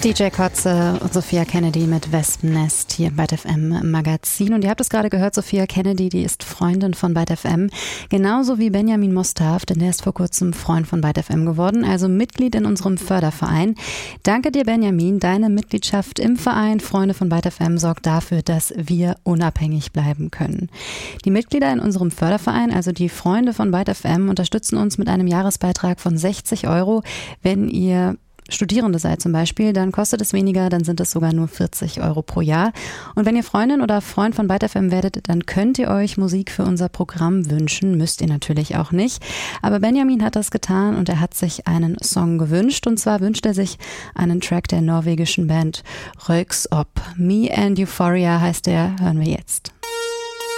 DJ Kotze und Sophia Kennedy mit Wespennest hier im Byte FM Magazin. Und ihr habt es gerade gehört, Sophia Kennedy, die ist Freundin von Byte FM. Genauso wie Benjamin Mostav, denn der ist vor kurzem Freund von Byte FM geworden, also Mitglied in unserem Förderverein. Danke dir, Benjamin. Deine Mitgliedschaft im Verein Freunde von Byte FM sorgt dafür, dass wir unabhängig bleiben können. Die Mitglieder in unserem Förderverein, also die Freunde von Byte FM, unterstützen uns mit einem Jahresbeitrag von 60 €. Wenn ihr Studierende seid zum Beispiel, dann kostet es weniger, dann sind es sogar nur 40 € pro Jahr. Und wenn ihr Freundin oder Freund von Byte FM werdet, dann könnt ihr euch Musik für unser Programm wünschen, müsst ihr natürlich auch nicht. Aber Benjamin hat das getan und er hat sich einen Song gewünscht, und zwar wünscht er sich einen Track der norwegischen Band Röyksopp. Me and Euphoria heißt der, hören wir jetzt.